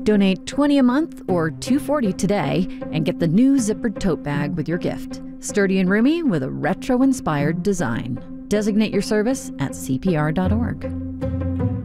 Donate $20 a month or $2.40 today and get the new zippered tote bag with your gift. Sturdy and roomy with a retro-inspired design. Designate your service at CPR.org.